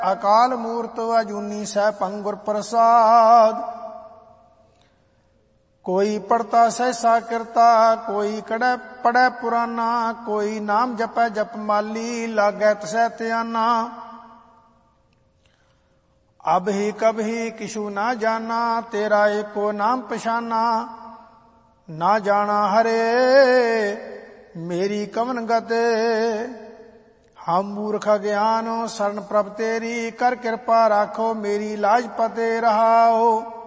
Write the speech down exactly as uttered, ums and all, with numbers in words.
ਅਕਾਲ ਮੂਰਤ ਅਜੂਨੀ ਸੈਭੰ ਗੁਰ ਪ੍ਰਸਾਦ। ਕੋਈ ਪੜਤਾ ਸਹਿਸਾ ਕਿਰਤਾ, ਕੋਈ ਕੜੈ ਪੜੈ ਪੁਰਾਨਾ, ਕੋਈ ਨਾਮ ਜਪੈ ਜਪ ਮਾਲੀ, ਲਾਗੈ ਤਸੈ ਧਿਆਨਾ। ਅਬ ਹੀ ਕਬ ਹੀ ਕਿਛੂ ਨਾ ਜਾਨਾ, ਤੇਰਾ ਏਕੋ ਨਾਮ ਪਛਾਨਾ। ਨਾ ਜਾਣਾ ਹਰੇ ਮੇਰੀ ਕਵਨ ਗਤ, ਹਮ ਮੂਰਖ ਗਿਆਨ ਸਰਣ ਪ੍ਰਭ ਤੇਰੀ। ਕਰ ਕਿਰਪਾ ਰਾਖੋ ਮੇਰੀ ਲਾਜ ਪਤੇ ਰਹਾਓ।